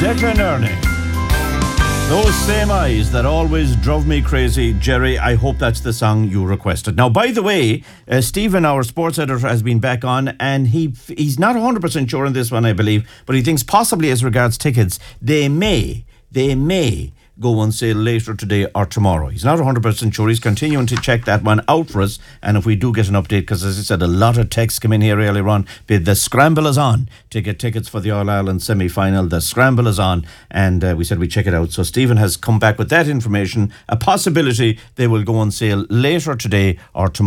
Declan Ernie. Those same eyes that always drove me crazy. Jerry, I hope that's the song you requested. Now, by the way, Stephen, our sports editor, has been back on, and he's not 100% sure on this one, I believe, but he thinks possibly as regards tickets, they may go on sale later today or tomorrow. He's not 100% sure. He's continuing to check that one out for us, and if we do get an update, because as I said, a lot of texts come in here earlier on, the scramble is on to get tickets for the All-Ireland semi-final. The scramble is on, and we said we'd check it out. So Stephen has come back with that information, a possibility they will go on sale later today or tomorrow.